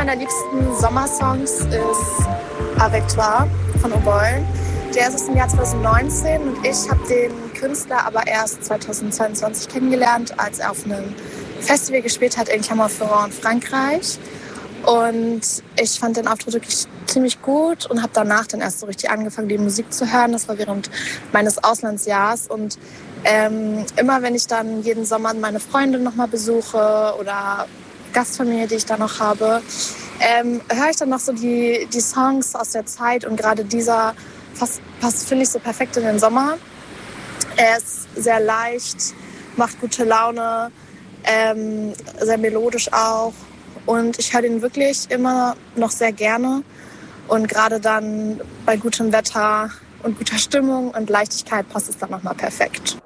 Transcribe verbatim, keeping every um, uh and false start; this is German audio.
meiner liebsten Sommersongs ist Avec Toi von Oboy. Der ist aus dem Jahr zwanzig neunzehn und ich habe den Künstler aber erst zwanzig zweiundzwanzig kennengelernt, als er auf einem Festival gespielt hat in Clermont-Ferrand in Frankreich. Und ich fand den Auftritt wirklich ziemlich gut und habe danach dann erst so richtig angefangen, die Musik zu hören. Das war während meines Auslandsjahrs. Und ähm, immer wenn ich dann jeden Sommer meine Freundin nochmal besuche oder Gastfamilie, die ich da noch habe, ähm, höre ich dann noch so die, die Songs aus der Zeit. Und gerade dieser passt, passt finde ich, so perfekt in den Sommer. Er ist sehr leicht, macht gute Laune, ähm, sehr melodisch auch. Und ich höre den wirklich immer noch sehr gerne. Und gerade dann bei gutem Wetter und guter Stimmung und Leichtigkeit passt es dann nochmal perfekt.